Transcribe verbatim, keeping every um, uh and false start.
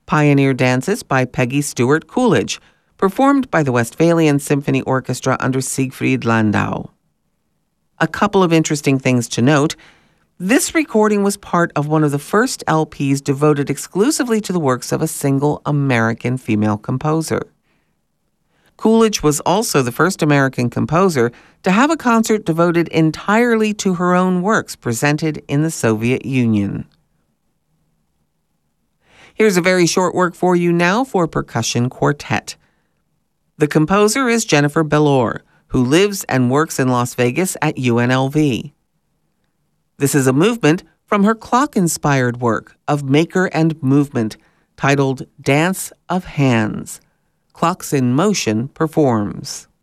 Pioneer Dances by Peggy Stewart Coolidge, performed by the Westphalian Symphony Orchestra under Siegfried Landau. A couple of interesting things to note. This recording was part of one of the first L Ps devoted exclusively to the works of a single American female composer. Coolidge was also the first American composer to have a concert devoted entirely to her own works presented in the Soviet Union. Here's a very short work for you now for percussion quartet. The composer is Jennifer Bellor, who lives and works in Las Vegas at U N L V. This is a movement from her clock-inspired work of Maker and Movement, titled Dance of Hands. Clocks in Motion performs.